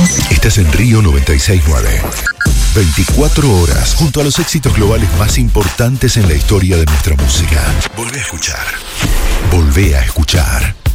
Estás en Río 96.9. 24 horas junto a los éxitos globales más importantes en la historia de nuestra música. Volvé a escuchar. Volvé a escuchar.